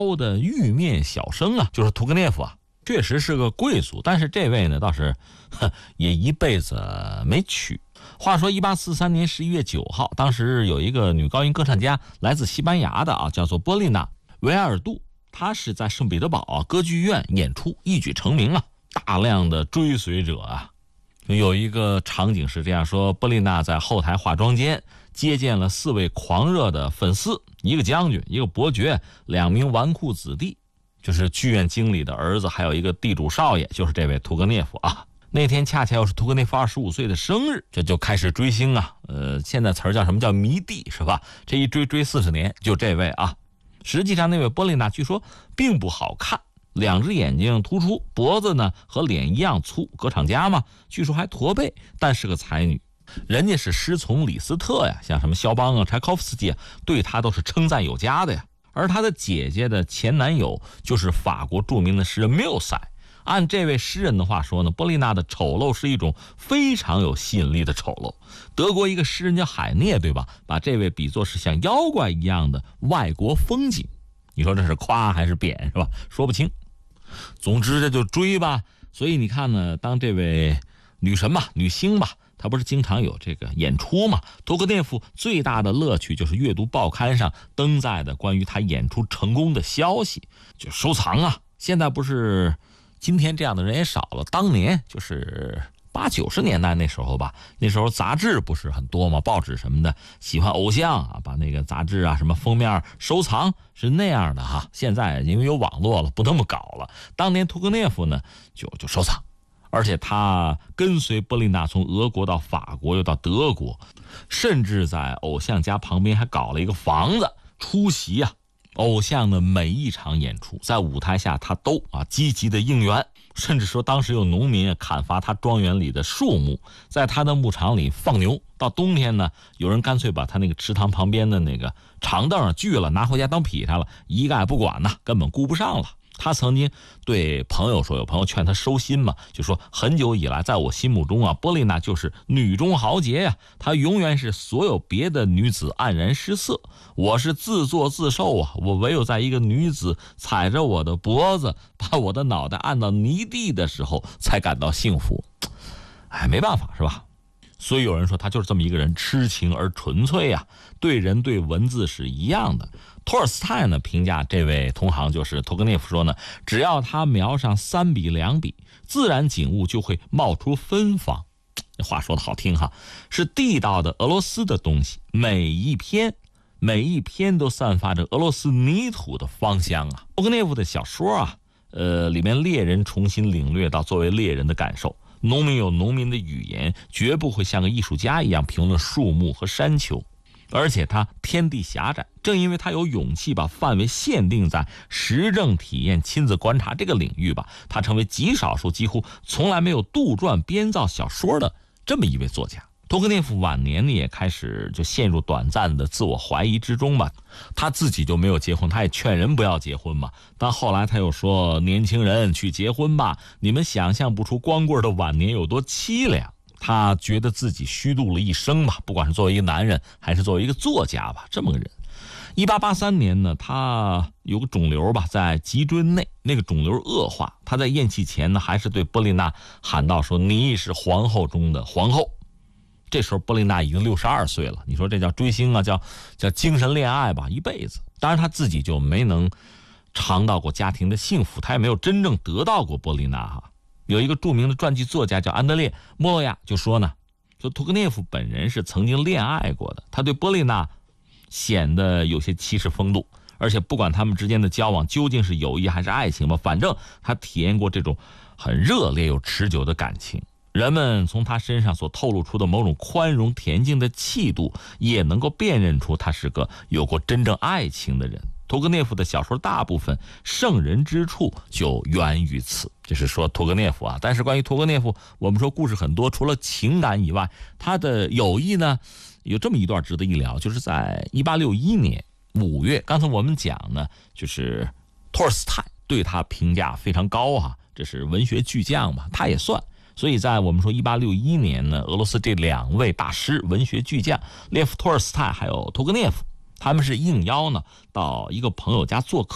的玉面小生啊，就是屠格涅夫啊，确实是个贵族，但是这位呢倒是也一辈子没娶。话说1843年11月9号，当时有一个女高音歌唱家来自西班牙的啊，叫做波丽娜·维埃尔杜，她是在圣彼得堡歌剧院演出，一举成名啊，大量的追随者啊。有一个场景是这样说，波丽娜在后台化妆间接见了4位狂热的粉丝，一个将军，一个伯爵，2名纨绔子弟，就是剧院经理的儿子，还有一个地主少爷，就是这位屠格涅夫啊。那天恰巧又是屠格涅夫25岁的生日，这就开始追星啊。现在词儿叫什么叫迷弟是吧？这一追40年，就这位啊。实际上那位波丽娜据说并不好看，2只眼睛突出，脖子呢和脸一样粗，歌唱家嘛，据说还驼背，但是个才女。人家是师从李斯特呀，像什么肖邦啊、柴可夫斯基啊，对她都是称赞有加的呀。而她的姐姐的前男友就是法国著名的诗人缪塞。按这位诗人的话说呢，波丽娜的丑陋是一种非常有吸引力的丑陋。德国一个诗人叫海涅，对吧？把这位比作是像妖怪一样的外国风景。你说这是夸还是贬是吧？说不清。总之这就追吧。所以你看呢，当这位女神吧、女星吧，她不是经常有这个演出嘛？屠格涅夫最大的乐趣就是阅读报刊上登载的关于她演出成功的消息，就收藏啊。现在不是今天这样的人也少了，当年就是80、90年代那时候吧，那时候杂志不是很多嘛，报纸什么的喜欢偶像啊，把那个杂志啊什么封面收藏是那样的哈。现在因为有网络了，不那么搞了。当年屠格涅夫呢就收藏，而且他跟随波丽娜从俄国到法国又到德国，甚至在偶像家旁边还搞了一个房子出席啊偶像的每一场演出，在舞台下他都积极的应援，甚至说当时有农民砍伐他庄园里的树木，在他的牧场里放牛。到冬天呢，有人干脆把他那个池塘旁边的那个长凳锯了，拿回家当劈柴了，一概不管呢，根本顾不上了。他曾经对朋友说，有朋友劝他收心嘛，就说很久以来在我心目中波丽娜就是女中豪杰呀，她永远是所有别的女子黯然失色，我是自作自受啊，我唯有在一个女子踩着我的脖子，把我的脑袋按到泥地的时候才感到幸福。没办法是吧？所以有人说他就是这么一个人，痴情而纯粹啊，对人对文字是一样的。托尔斯泰呢评价这位同行就是屠格涅夫说呢，只要他描上3笔2笔，自然景物就会冒出芬芳。这话说的好听哈，是地道的俄罗斯的东西，每一篇都散发着俄罗斯泥土的芳香啊。屠格涅夫的小说啊，里面猎人重新领略到作为猎人的感受，农民有农民的语言，绝不会像个艺术家一样评论树木和山丘。而且他天地狭窄，正因为他有勇气把范围限定在实证体验、亲自观察这个领域吧，他成为极少数几乎从来没有杜撰编造小说的这么一位作家。屠格涅夫晚年呢也开始就陷入短暂的自我怀疑之中吧，他自己就没有结婚，他也劝人不要结婚嘛。但后来他又说，年轻人去结婚吧，你们想象不出光棍的晚年有多凄凉。他觉得自己虚度了一生吧，不管是作为一个男人还是作为一个作家吧，这么个人。1883年呢，他有个肿瘤吧，在脊椎内，那个肿瘤恶化，他在咽气前呢，还是对波丽娜喊道说：“你是皇后中的皇后。”这时候波丽娜已经62岁了，你说这叫追星啊，叫精神恋爱吧，一辈子。当然他自己就没能尝到过家庭的幸福，他也没有真正得到过波丽娜哈。有一个著名的传记作家叫安德烈·莫洛亚就说呢，说屠格涅夫本人是曾经恋爱过的，他对波丽娜显得有些骑士风度，而且不管他们之间的交往究竟是友谊还是爱情吧，反正他体验过这种很热烈又持久的感情。人们从他身上所透露出的某种宽容恬静的气度，也能够辨认出他是个有过真正爱情的人。屠格涅夫的小说大部分胜人之处就源于此，这是说屠格涅夫啊。但是关于屠格涅夫，我们说故事很多，除了情感以外，他的友谊呢有这么一段值得一聊，就是在1861年5月，刚才我们讲呢，就是托尔斯泰对他评价非常高啊，这是文学巨匠嘛，他也算。所以在我们说1861年呢，俄罗斯这2位大师文学巨匠列夫·托尔斯泰还有屠格涅夫，他们是应邀呢到一个朋友家做客。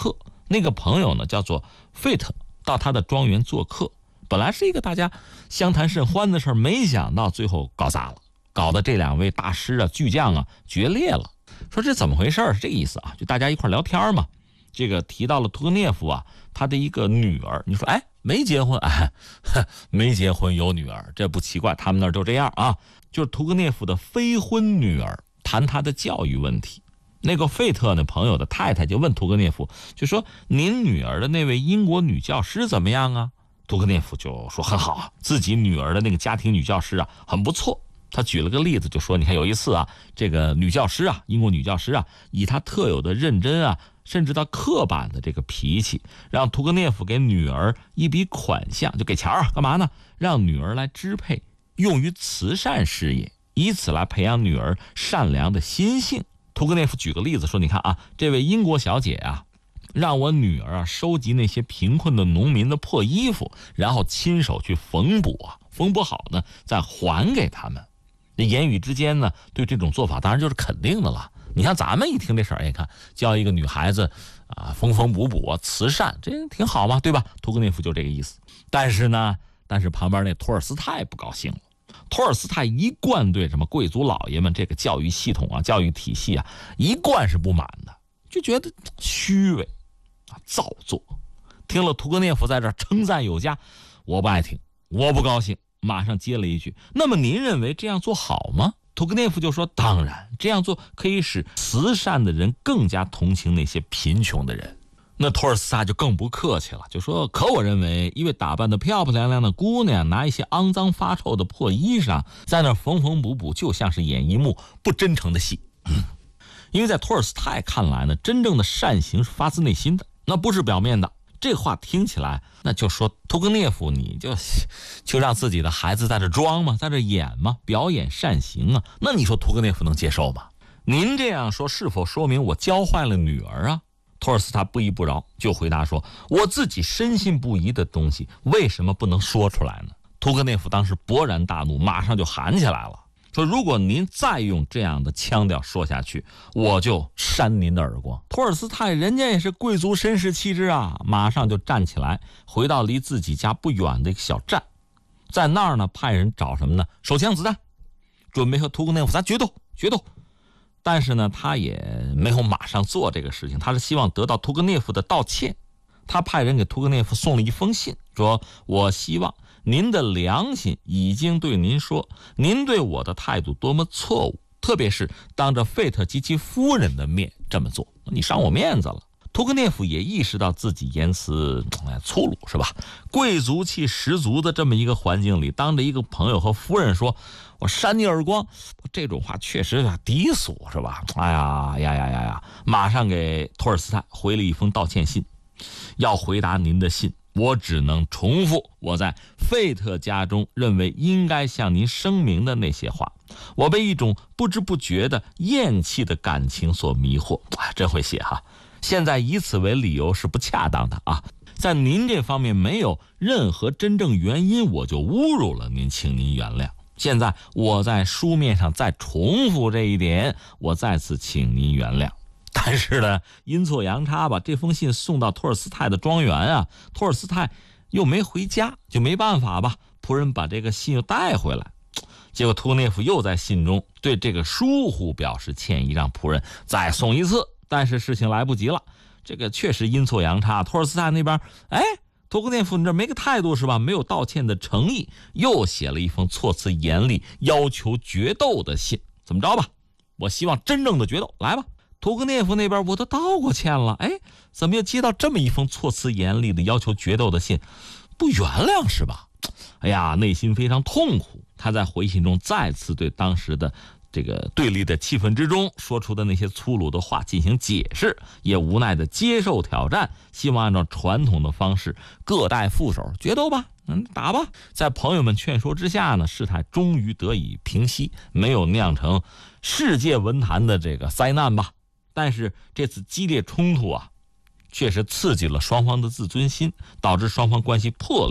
那个朋友呢叫做费特，到他的庄园做客，本来是一个大家相谈甚欢的事儿，没想到最后搞砸了，搞得这两位大师啊、巨匠啊决裂了。说这怎么回事？是这个意思啊，就大家一块聊天嘛。这个提到了屠格涅夫啊，他的一个女儿，你说没结婚，没结婚有女儿，这不奇怪，他们那儿就这样啊。就是屠格涅夫的非婚女儿，谈他的教育问题。那个费特呢朋友的太太就问屠格涅夫，就说您女儿的那位英国女教师怎么样啊？屠格涅夫就说很好啊，自己女儿的那个家庭女教师啊很不错。他举了个例子，就说你看有一次啊，这个女教师啊，英国女教师啊，以她特有的认真啊，甚至到刻板的这个脾气，让屠格涅夫给女儿一笔款项，就给钱啊，干嘛呢？让女儿来支配，用于慈善事业，以此来培养女儿善良的心性。屠格涅夫举个例子说，你看啊，这位英国小姐啊，让我女儿啊收集那些贫困的农民的破衣服，然后亲手去缝补啊，缝补好呢再还给他们。这言语之间呢，对这种做法当然就是肯定的了。你看咱们一听这事儿，看教一个女孩子啊，缝缝补补啊，慈善，这挺好嘛，对吧？屠格涅夫就这个意思。但是旁边那托尔斯泰不高兴了。托尔斯泰一贯对什么贵族老爷们这个教育系统啊、教育体系啊，一贯是不满的，就觉得虚伪啊、造作。听了屠格涅夫在这称赞有加，我不爱听，我不高兴。马上接了一句，那么您认为这样做好吗？屠格涅夫就说，当然，这样做可以使慈善的人更加同情那些贫穷的人。那托尔斯泰就更不客气了，就说，可我认为一位打扮得漂漂亮亮的姑娘拿一些肮脏发臭的破衣裳在那缝缝补补，就像是演一幕不真诚的戏。因为在托尔斯泰看来呢，真正的善行是发自内心的，那不是表面的。这话听起来，那就说屠格涅夫，你就让自己的孩子在这装吗？在这演吗？表演善行啊？那你说屠格涅夫能接受吗？您这样说是否说明我教坏了女儿啊？托尔斯泰不依不饶，就回答说，我自己深信不疑的东西为什么不能说出来呢？屠格涅夫当时勃然大怒，马上就喊起来了，说如果您再用这样的腔调说下去，我就扇您的耳光。托尔斯泰人家也是贵族绅士气质啊，马上就站起来，回到离自己家不远的一个小站，在那儿呢派人找什么呢？手枪子弹，准备和屠格涅夫咱决斗。但是呢，他也没有马上做这个事情，他是希望得到屠格涅夫的道歉。他派人给屠格涅夫送了一封信，说我希望您的良心已经对您说，您对我的态度多么错误，特别是当着费特及其夫人的面这么做，你伤我面子了。屠格涅夫也意识到自己言辞粗鲁，是吧？贵族气十足的这么一个环境里，当着一个朋友和夫人说我扇你耳光，这种话确实低俗，是吧？马上给托尔斯泰回了一封道歉信，要回答您的信，我只能重复我在费特家中认为应该向您声明的那些话。我被一种不知不觉的厌弃的感情所迷惑，真会写哈。现在以此为理由是不恰当的啊，在您这方面没有任何真正原因，我就侮辱了您，请您原谅。现在我在书面上再重复这一点，我再次请您原谅。但是呢，阴错阳差吧，这封信送到托尔斯泰的庄园啊，托尔斯泰又没回家，就没办法吧，仆人把这个信又带回来。结果屠格涅夫又在信中对这个疏忽表示歉意，让仆人再送一次。但是事情来不及了，这个确实阴错阳差。托尔斯泰那边，屠格涅夫你这没个态度是吧？没有道歉的诚意，又写了一封措辞严厉、要求决斗的信。怎么着吧？我希望真正的决斗，来吧。屠格涅夫那边我都道过歉了，怎么又接到这么一封措辞严厉的要求决斗的信？不原谅是吧？内心非常痛苦。他在回信中再次对当时的这个对立的气氛之中说出的那些粗鲁的话进行解释，也无奈的接受挑战，希望按照传统的方式各带副手，决斗吧，打吧。在朋友们劝说之下呢，事态终于得以平息，没有酿成世界文坛的这个灾难吧。但是这次激烈冲突啊，确实刺激了双方的自尊心，导致双方关系破裂。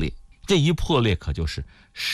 这一破裂可就是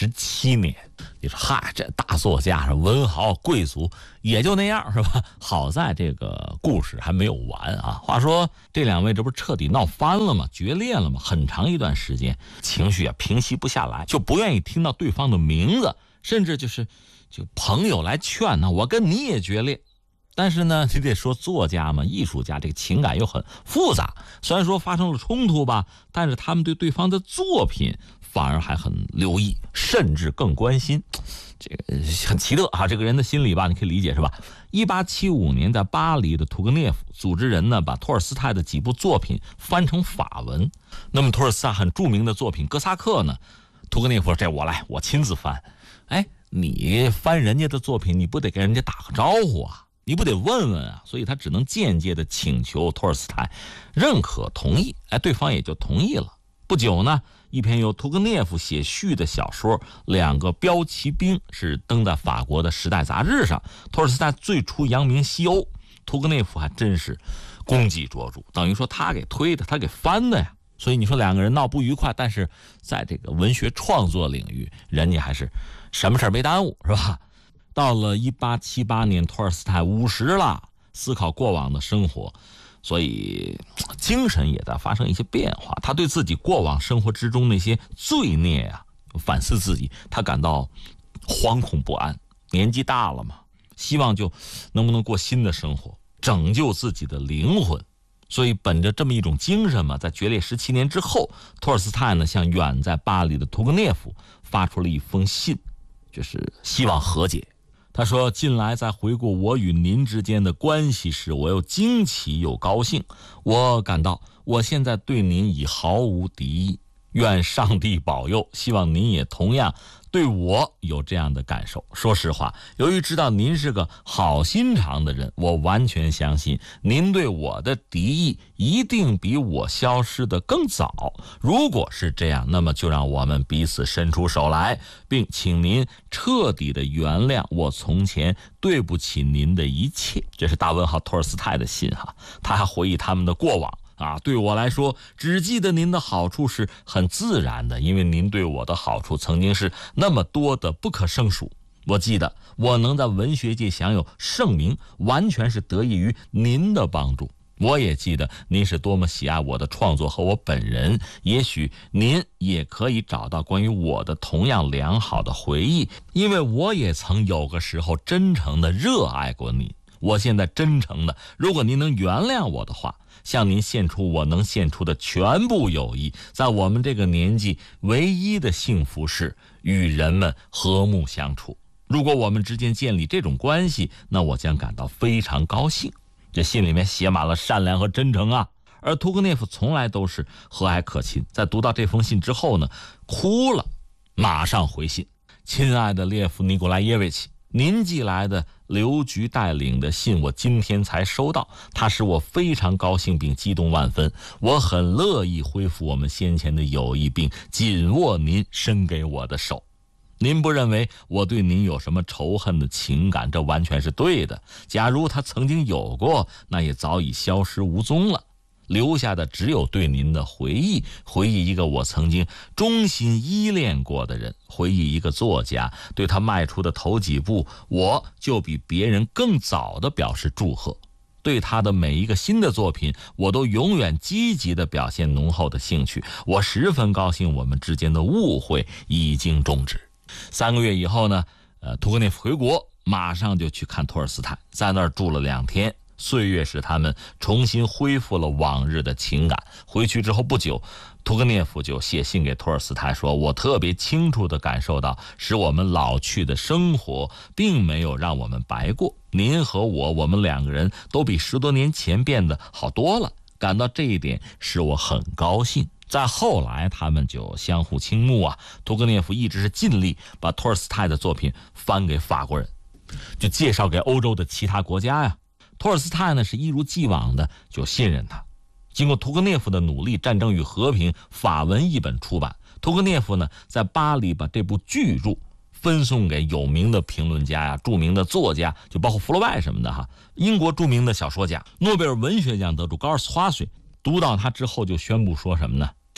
17年。你说嗨，这大作家是文豪贵族也就那样是吧？好在这个故事还没有完啊。话说这两位这不是彻底闹翻了吗？决裂了吗？很长一段时间情绪平息不下来，就不愿意听到对方的名字，甚至就朋友来劝呢，我跟你也决裂。但是呢，你得说作家嘛，艺术家这个情感又很复杂。虽然说发生了冲突吧，但是他们对对方的作品反而还很留意，甚至更关心。这个很奇特啊，这个人的心理吧，你可以理解是吧？1875年在巴黎的屠格涅夫组织人呢，把托尔斯泰的几部作品翻成法文。那么托尔斯泰很著名的作品《哥萨克》呢，屠格涅夫说：“这我来，我亲自翻。”哎，你翻人家的作品，你不得给人家打个招呼啊？你不得问问啊？所以他只能间接的请求托尔斯泰认可同意，对方也就同意了。不久呢，一篇由屠格涅夫写序的小说《两个标骑兵》是登在法国的《时代》杂志上。托尔斯泰最初扬名西欧，屠格涅夫还真是功绩卓著，等于说他给推的，他给翻的呀。所以你说两个人闹不愉快，但是在这个文学创作领域，人家还是什么事没耽误，是吧？到了1878年，托尔斯泰50了，思考过往的生活，所以精神也在发生一些变化。他对自己过往生活之中那些罪孽啊，反思自己，他感到惶恐不安。年纪大了嘛，希望就能不能过新的生活，拯救自己的灵魂。所以本着这么一种精神嘛，在决裂17年之后，托尔斯泰呢向远在巴黎的屠格涅夫发出了一封信，就是希望和解。他说：“近来在回顾我与您之间的关系时，我又惊奇又高兴。我感到我现在对您已毫无敌意。愿上帝保佑，希望您也同样对我有这样的感受。说实话，由于知道您是个好心肠的人，我完全相信您对我的敌意一定比我消失得更早。如果是这样，那么就让我们彼此伸出手来，并请您彻底的原谅我从前对不起您的一切。”这是大文豪托尔斯泰的信哈，他还回忆他们的过往。对我来说，只记得您的好处是很自然的，因为您对我的好处曾经是那么多的不可胜数。我记得我能在文学界享有盛名，完全是得益于您的帮助。我也记得您是多么喜爱我的创作和我本人，也许您也可以找到关于我的同样良好的回忆，因为我也曾有个时候真诚地热爱过你。我现在真诚的，如果您能原谅我的话，向您献出我能献出的全部友谊。在我们这个年纪，唯一的幸福是与人们和睦相处。如果我们之间建立这种关系，那我将感到非常高兴。这信里面写满了善良和真诚啊。而屠格涅夫从来都是和蔼可亲，在读到这封信之后呢，哭了，马上回信：“亲爱的列夫·尼古拉耶维奇，您寄来的刘局带领的信我今天才收到，它使我非常高兴并激动万分。我很乐意恢复我们先前的友谊，并紧握您伸给我的手。您不认为我对您有什么仇恨的情感，这完全是对的。假如他曾经有过，那也早已消失无踪了。留下的只有对您的回忆，回忆一个我曾经衷心依恋过的人，回忆一个作家，对他迈出的头几步，我就比别人更早地表示祝贺。对他的每一个新的作品，我都永远积极地表现浓厚的兴趣。我十分高兴我们之间的误会已经终止。3个月以后呢，屠格涅夫回国，马上就去看托尔斯泰，在那儿住了2天。岁月使他们重新恢复了往日的情感。回去之后不久，屠格涅夫就写信给托尔斯泰说：“我特别清楚地感受到，使我们老去的生活并没有让我们白过。您和我们2个人都比10多年前变得好多了，感到这一点使我很高兴。”再后来他们就相互倾慕啊，屠格涅夫一直是尽力把托尔斯泰的作品翻给法国人，就介绍给欧洲的其他国家呀。托尔斯泰呢是一如既往的就信任他。经过屠格涅夫的努力，《战争与和平》法文译本出版。屠格涅夫呢在巴黎把这部巨著分送给有名的评论家呀、著名的作家，就包括福楼拜什么的哈。英国著名的小说家、诺贝尔文学奖得主高尔斯华水读到他之后就宣布说什么呢？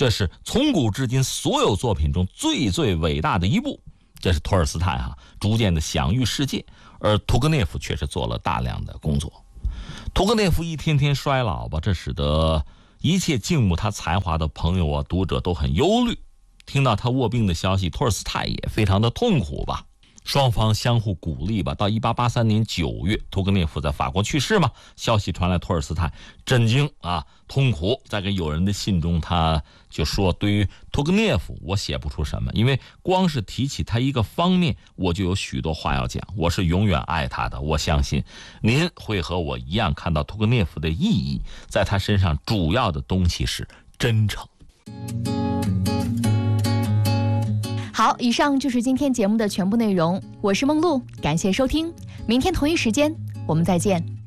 这是从古至今所有作品中最最伟大的一部。这是托尔斯泰逐渐的享誉世界，而屠格涅夫却是做了大量的工作。屠格涅夫一天天衰老吧，这使得一切敬慕他才华的朋友读者都很忧虑。听到他卧病的消息，托尔斯泰也非常的痛苦吧。双方相互鼓励吧。到1883年9月，屠格涅夫在法国去世嘛，消息传来，托尔斯泰震惊痛苦。在给友人的信中，他就说：“对于屠格涅夫，我写不出什么，因为光是提起他一个方面，我就有许多话要讲。我是永远爱他的，我相信您会和我一样看到屠格涅夫的意义，在他身上主要的东西是真诚。” 好，以上就是今天节目的全部内容。我是梦露，感谢收听，明天同一时间我们再见。